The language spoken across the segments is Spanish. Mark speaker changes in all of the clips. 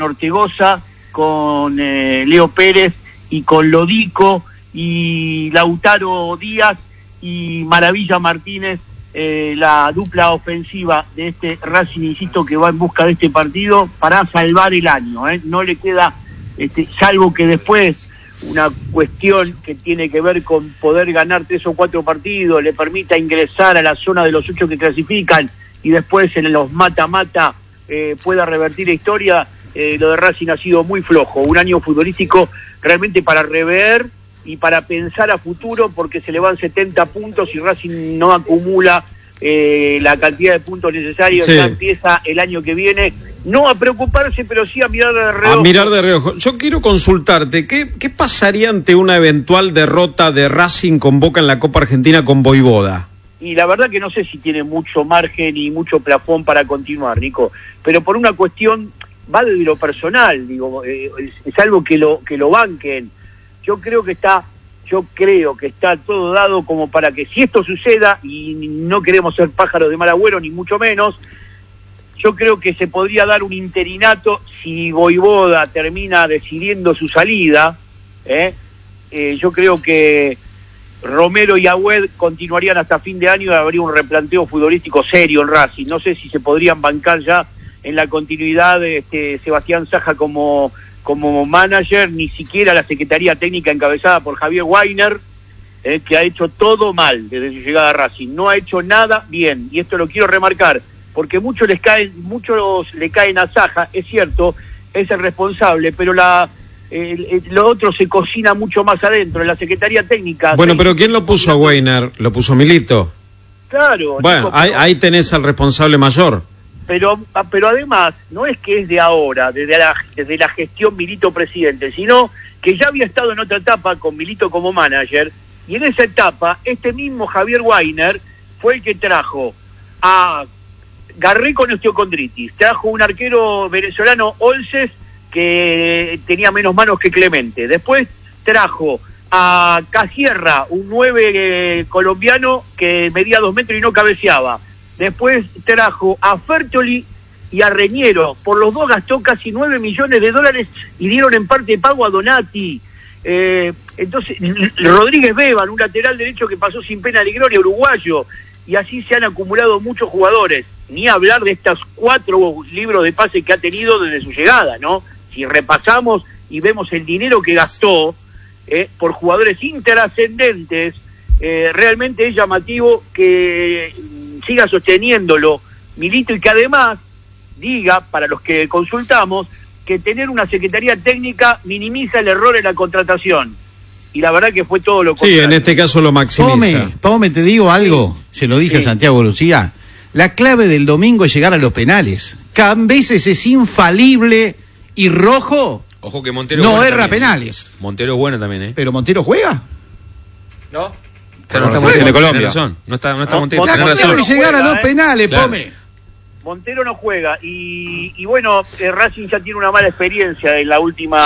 Speaker 1: Ortegoza, con Leo Pérez y con Lodico y Lautaro Díaz y Maravilla Martínez, la dupla ofensiva de este Racing, insisto, que va en busca de este partido para salvar el año, no le queda, salvo que después una cuestión que tiene que ver con poder ganar 3 o 4 partidos le permita ingresar a la zona de los 8 que clasifican y después en los mata-mata pueda revertir la historia. Lo de Racing ha sido muy flojo, un año futbolístico realmente para rever y para pensar a futuro, porque se le van 70 puntos y Racing no acumula la cantidad de puntos necesarios. Sí. Ya empieza el año que viene, no a preocuparse, pero sí a mirar de reojo.
Speaker 2: A mirar de reojo. Yo quiero consultarte, ¿qué pasaría ante una eventual derrota de Racing con Boca en la Copa Argentina con Voivoda?
Speaker 1: Y la verdad que no sé si tiene mucho margen y mucho plafón para continuar, Nico, pero por una cuestión, va desde lo personal, digo, es algo que lo banquen. Yo creo que está todo dado como para que si esto suceda, y no queremos ser pájaros de mal agüero, ni mucho menos, yo creo que se podría dar un interinato si Voivoda termina decidiendo su salida. Yo creo que Romero y Agüed continuarían hasta fin de año y habría un replanteo futbolístico serio en Racing. No sé si se podrían bancar ya en la continuidad de Sebastián Saja como manager, ni siquiera la Secretaría Técnica encabezada por Javier Weiner, que ha hecho todo mal desde su llegada a Racing, no ha hecho nada bien, y esto lo quiero remarcar, porque muchos le caen a Saja, es cierto, es el responsable, pero lo otro se cocina mucho más adentro, en la Secretaría Técnica.
Speaker 2: Bueno, pero ¿quién lo puso a Weiner? ¿Lo puso Milito?
Speaker 1: Claro.
Speaker 2: Bueno, ahí tenés al responsable mayor.
Speaker 1: Pero además, no es que es de ahora, desde la gestión Milito presidente, sino que ya había estado en otra etapa con Milito como manager, y en esa etapa, este mismo Javier Weiner fue el que trajo a Garré con osteocondritis, trajo un arquero venezolano, Olces, que tenía menos manos que Clemente, después trajo a Casierra, un 9 colombiano que medía 2 metros y no cabeceaba. Después trajo a Fertoli y a Reñero. Por los dos gastó casi $9 millones y dieron en parte de pago a Donati. Entonces, Rodríguez Beban, un lateral derecho que pasó sin pena ni gloria, uruguayo. Y así se han acumulado muchos jugadores. Ni hablar de estos 4 libros de pase que ha tenido desde su llegada, ¿no? Si repasamos y vemos el dinero que gastó por jugadores intrascendentes, realmente es llamativo que siga sosteniéndolo Milito, y que además diga, para los que consultamos, que tener una Secretaría Técnica minimiza el error en la contratación, y la verdad que fue todo lo contrario.
Speaker 2: Sí, en este caso lo maximiza.
Speaker 3: Pome, te digo algo, se lo dije a Santiago Lucía, la clave del domingo es llegar a los penales. Cambeses es infalible y Rojo
Speaker 4: ojo que Montero
Speaker 3: no erra penales.
Speaker 4: Montero es bueno también,
Speaker 3: ¿Pero Montero juega?
Speaker 4: ¿No? No está Montero de Colombia. No está Montero.
Speaker 3: La clave es llegar a los penales, claro. Pome.
Speaker 1: Montero no juega y bueno, Racing ya tiene una mala experiencia en la última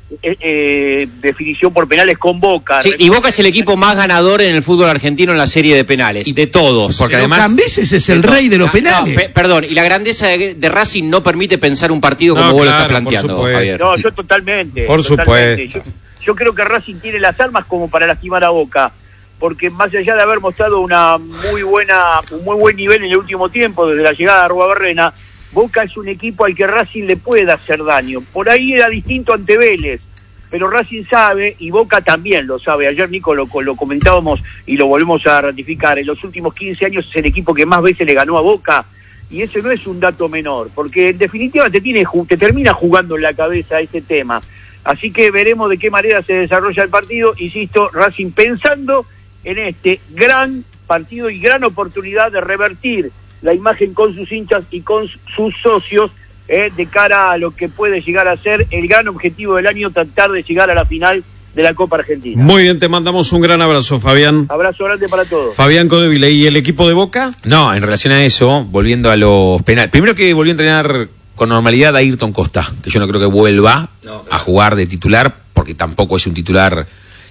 Speaker 1: definición por penales con Boca.
Speaker 5: Sí, y Boca es el equipo más ganador en el fútbol argentino en la serie de penales, de todos.
Speaker 3: Porque además Cambeses es el rey de los penales.
Speaker 5: Perdón, y la grandeza de Racing no permite pensar un partido como vos lo estás planteando, Javier.
Speaker 1: No, yo totalmente.
Speaker 2: Por supuesto.
Speaker 1: Yo creo que Racing tiene las armas como para lastimar a Boca, porque más allá de haber mostrado un muy buen nivel en el último tiempo, desde la llegada de Arruabarrena, Boca es un equipo al que Racing le puede hacer daño. Por ahí era distinto ante Vélez, pero Racing sabe, y Boca también lo sabe. Ayer, Nico, lo comentábamos y lo volvemos a ratificar. En los últimos 15 años es el equipo que más veces le ganó a Boca, y ese no es un dato menor, porque en definitiva te termina jugando en la cabeza ese tema. Así que veremos de qué manera se desarrolla el partido. Insisto, Racing pensando en este gran partido y gran oportunidad de revertir la imagen con sus hinchas y con sus socios de cara a lo que puede llegar a ser el gran objetivo del año, tratar de llegar a la final de la Copa Argentina.
Speaker 2: Muy bien, te mandamos un gran abrazo, Fabián.
Speaker 1: Abrazo grande para todos.
Speaker 2: Fabián Codeville. ¿Y el equipo de Boca?
Speaker 4: No, en relación a eso, volviendo a los penales. Primero que volvió a entrenar con normalidad a Ayrton Costa, que yo no creo que vuelva a jugar de titular, porque tampoco es un titular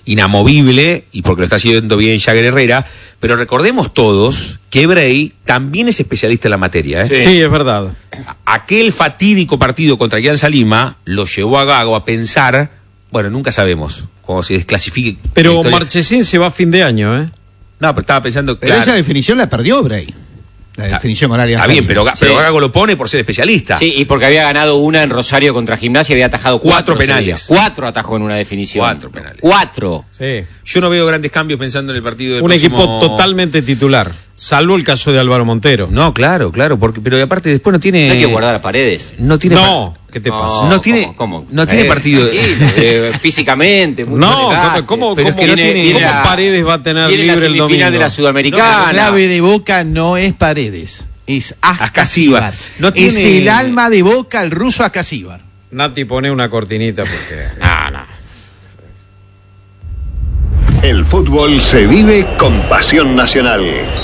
Speaker 4: inamovible y porque lo está haciendo bien Jagger Herrera, pero recordemos todos que Bray también es especialista en la materia.
Speaker 2: Sí, es verdad.
Speaker 4: Aquel fatídico partido contra Alianza Lima lo llevó a Gago a pensar, bueno, nunca sabemos cómo se desclasifique.
Speaker 2: Pero Marchesín se va a fin de año, ¿eh?
Speaker 4: No, pero estaba pensando...
Speaker 3: Pero esa definición la perdió Bray. La definición con Alianza.
Speaker 4: Está bien, pero Gago lo pone por ser especialista.
Speaker 5: Sí, y porque había ganado una en Rosario contra Gimnasia y había atajado 4
Speaker 4: penales.
Speaker 5: 4 atajó en una definición.
Speaker 4: 4 penales.
Speaker 5: 4.
Speaker 2: Sí.
Speaker 4: Yo no veo grandes cambios pensando en el partido del
Speaker 2: Un
Speaker 4: próximo...
Speaker 2: equipo totalmente titular, salvo el caso de Álvaro Montero.
Speaker 4: No, claro, porque, pero aparte después no tiene...
Speaker 5: No hay que guardar a Paredes.
Speaker 4: No tiene...
Speaker 2: ¿Qué te pasa?
Speaker 4: No tiene...
Speaker 5: ¿Cómo?
Speaker 4: No tiene partido...
Speaker 5: Físicamente.
Speaker 2: ¿Cómo
Speaker 5: tiene
Speaker 2: Paredes va a tener libre el domingo?
Speaker 5: Final de la Sudamericana.
Speaker 3: La clave de Boca no es Paredes, es
Speaker 4: Ascasíbar.
Speaker 3: No tiene... Es el alma de Boca, el ruso Ascasíbar.
Speaker 2: Nati, pone una cortinita porque...
Speaker 5: No.
Speaker 6: El fútbol se vive con pasión nacional.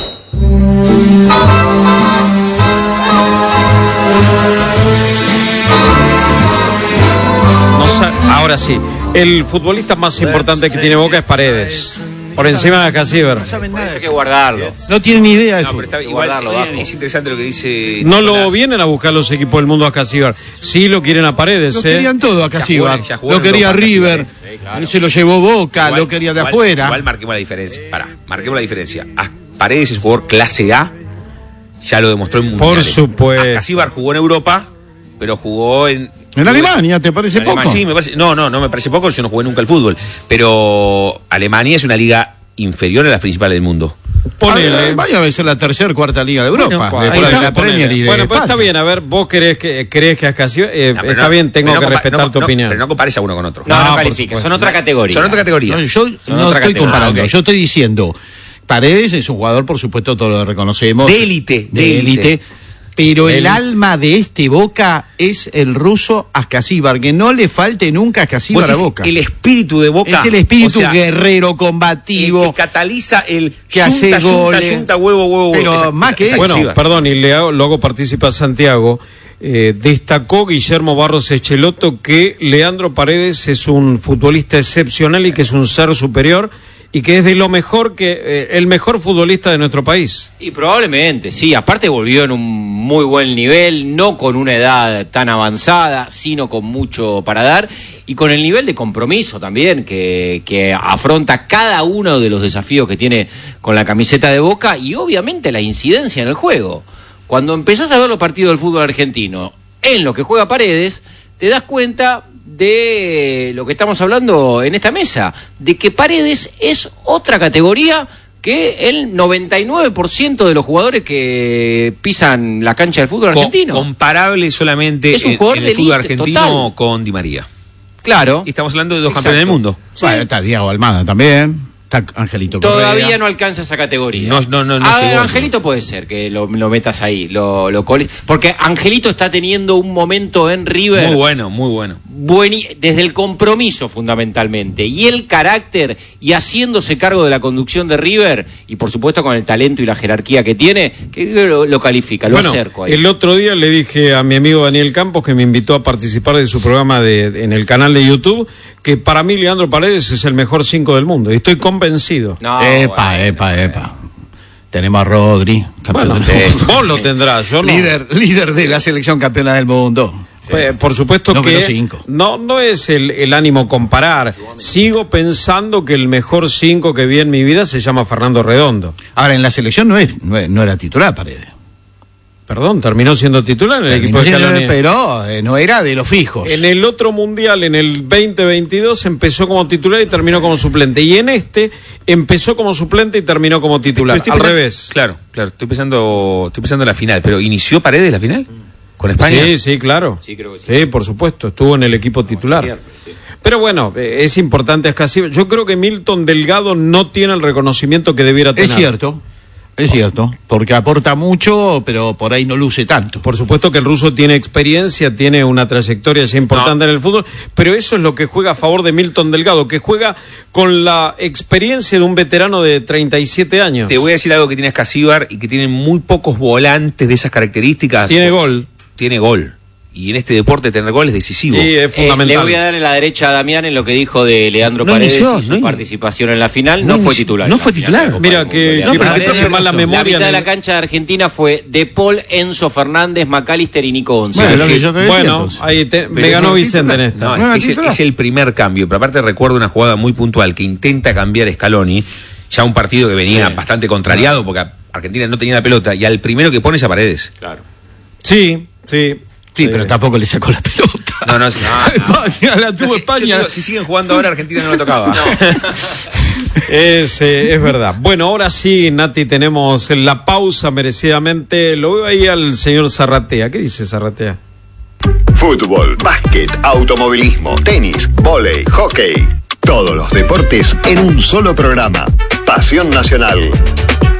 Speaker 2: Ahora sí, el futbolista más importante que tiene Boca es Paredes. Por encima de Ascasíbar.
Speaker 3: No saben nada.
Speaker 5: Hay que guardarlo.
Speaker 3: No tienen ni idea de
Speaker 4: No, pero
Speaker 3: fútbol.
Speaker 4: está, igual es interesante lo que dice...
Speaker 2: No lo
Speaker 4: Nicolás.
Speaker 2: vienen a buscar los equipos del mundo a Ascasíbar. Sí lo quieren a Paredes,
Speaker 3: Lo querían todo a Ascasíbar.
Speaker 4: Ya jugó
Speaker 3: Lo
Speaker 4: en
Speaker 3: quería
Speaker 4: Europa,
Speaker 3: River.
Speaker 4: Ascasíbar,
Speaker 5: claro.
Speaker 3: Se lo llevó Boca,
Speaker 4: Igual-
Speaker 3: lo quería de
Speaker 4: igual-
Speaker 3: afuera.
Speaker 4: Igual marquemos la diferencia. Marquemos la diferencia. Paredes es jugador clase A, ya lo demostró en mundiales.
Speaker 2: Por supuesto.
Speaker 4: Ascasíbar jugó en Europa, pero jugó en
Speaker 3: Alemania, ¿te parece poco?
Speaker 4: Sí, me parece. No me parece poco, yo no jugué nunca al fútbol. Pero Alemania es una liga inferior a las principales del mundo.
Speaker 2: Ponele.
Speaker 3: Vaya a ser la tercera o cuarta liga de Europa.
Speaker 2: Bueno,
Speaker 3: después de
Speaker 2: ahí
Speaker 3: la
Speaker 2: está,
Speaker 3: Premier y de
Speaker 2: bueno, pues está
Speaker 3: España.
Speaker 2: bien, a ver, vos crees que Ascasíbar...
Speaker 4: No, pero
Speaker 2: está
Speaker 4: no-
Speaker 2: bien, tengo
Speaker 4: pero no
Speaker 2: que
Speaker 4: compa-
Speaker 2: respetar tu opinión.
Speaker 4: Pero no compares a uno con otro.
Speaker 5: No
Speaker 2: por
Speaker 5: califica,
Speaker 2: supuesto.
Speaker 5: son otra categoría.
Speaker 4: Son otra categoría.
Speaker 3: No, yo
Speaker 4: Son
Speaker 3: no
Speaker 4: otra
Speaker 3: estoy
Speaker 4: categoría.
Speaker 3: comparando,
Speaker 4: Ok.
Speaker 3: yo estoy diciendo, Paredes es un jugador, por supuesto, todos lo reconocemos.
Speaker 4: De élite, de élite.
Speaker 3: Pero el alma de este Boca es el ruso Ascasíbar, que no le falte nunca
Speaker 4: Vos
Speaker 3: Ascasíbar a
Speaker 4: decís,
Speaker 3: Boca.
Speaker 4: el espíritu de Boca.
Speaker 3: Es el espíritu
Speaker 4: o sea,
Speaker 3: guerrero,
Speaker 4: el
Speaker 3: combativo,
Speaker 4: que cataliza el
Speaker 3: que hace goles.
Speaker 4: yunta, huevo.
Speaker 3: Pero más que eso.
Speaker 2: Bueno,
Speaker 4: Ascasíbar.
Speaker 2: perdón, y lo hago participar a Santiago. Destacó Guillermo Barros Echeloto que Leandro Paredes es un futbolista excepcional y que es un ser superior y que es de lo mejor el mejor futbolista de nuestro país.
Speaker 5: Y probablemente, sí, aparte volvió en un muy buen nivel, no con una edad tan avanzada, sino con mucho para dar, y con el nivel de compromiso también que afronta cada uno de los desafíos que tiene con la camiseta de Boca, y obviamente la incidencia en el juego. Cuando empezás a ver los partidos del fútbol argentino, en lo que juega Paredes, te das cuenta de lo que estamos hablando en esta mesa, de que Paredes es otra categoría que el 99% de los jugadores que pisan la cancha del fútbol argentino.
Speaker 4: Comparable solamente
Speaker 5: Es un
Speaker 4: en
Speaker 5: jugador
Speaker 4: el
Speaker 5: de
Speaker 4: fútbol
Speaker 5: élite
Speaker 4: argentino
Speaker 5: total.
Speaker 4: con Di María.
Speaker 5: Claro.
Speaker 4: Y estamos hablando de dos
Speaker 5: Exacto.
Speaker 4: campeones del mundo.
Speaker 3: Bueno, está Diego Almada también, está Angelito Correa.
Speaker 5: Todavía no alcanza esa categoría.
Speaker 4: No llegó,
Speaker 5: Angelito puede ser que lo metas ahí, lo coles, porque Angelito está teniendo un momento en River
Speaker 4: Muy bueno.
Speaker 5: desde el compromiso fundamentalmente, y el carácter, y haciéndose cargo de la conducción de River, y por supuesto con el talento y la jerarquía que tiene, que lo califica, lo acerco ahí.
Speaker 2: El otro día le dije a mi amigo Daniel Campos, que me invitó a participar de su programa en el canal de YouTube, que para mí Leandro Paredes es el mejor 5 del mundo, y estoy convencido.
Speaker 5: No,
Speaker 3: Epa. Tenemos a Rodri, campeón
Speaker 2: Bueno,
Speaker 3: del mundo.
Speaker 2: vos lo tendrás, yo no.
Speaker 3: Líder de la selección campeona del mundo.
Speaker 2: Por supuesto
Speaker 3: Número
Speaker 2: que
Speaker 3: 5.
Speaker 2: no es el ánimo comparar. Sigo pensando que el mejor 5 que vi en mi vida se llama Fernando Redondo.
Speaker 3: Ahora, en la selección no era titular Paredes.
Speaker 2: Perdón, terminó siendo titular en el equipo de Scaloni.
Speaker 3: Pero no era de los fijos.
Speaker 2: En el otro mundial, en el 2022, empezó como titular y terminó como suplente. Y en este, empezó como suplente y terminó como titular.
Speaker 4: Pero
Speaker 2: Al
Speaker 4: estoy
Speaker 2: revés.
Speaker 4: Claro, estoy pensando en la final. Pero ¿inició Paredes la final? ¿Con España?
Speaker 2: Sí, claro.
Speaker 5: Sí, creo que sí.
Speaker 2: Sí, por supuesto, estuvo en el equipo titular. Pero bueno, es importante Ascasíbar. Yo creo que Milton Delgado no tiene el reconocimiento que debiera tener.
Speaker 3: Es cierto, porque aporta mucho, pero por ahí no luce tanto.
Speaker 2: Por supuesto que el ruso tiene experiencia, tiene una trayectoria ya importante en el fútbol, pero eso es lo que juega a favor de Milton Delgado, que juega con la experiencia de un veterano de 37 años.
Speaker 4: Te voy a decir algo que tiene Ascasíbar y que tiene muy pocos volantes de esas características.
Speaker 2: Tiene gol.
Speaker 4: Tiene gol. Y en este deporte tener gol es decisivo.
Speaker 2: Y es fundamental.
Speaker 5: Le voy a dar en la derecha a Damián en lo que dijo de Leandro Paredes y su participación en la final. No fue titular.
Speaker 4: No fue titular.
Speaker 2: Mira que traje mal la memoria.
Speaker 5: La mitad de la cancha de Argentina fue De Paul, Enzo Fernández, McAllister y Nico González.
Speaker 2: Bueno, ahí me ganó Vicente en esta.
Speaker 4: No, es el primer cambio. Pero aparte recuerdo una jugada muy puntual que intenta cambiar Scaloni. Ya un partido que venía bastante contrariado porque Argentina no tenía la pelota. Y al primero que pone es a Paredes.
Speaker 5: Claro.
Speaker 3: Sí, pero tampoco le sacó la pelota.
Speaker 4: No.
Speaker 3: La tuvo España.
Speaker 4: Si siguen jugando ahora, Argentina no le tocaba.
Speaker 2: Es verdad. Bueno, ahora sí, Nati, tenemos la pausa merecidamente. Lo veo ahí al señor Zarratea. ¿Qué dice Zarratea?
Speaker 6: Fútbol, básquet, automovilismo, tenis, vóley, hockey. Todos los deportes en un solo programa. Pasión Nacional.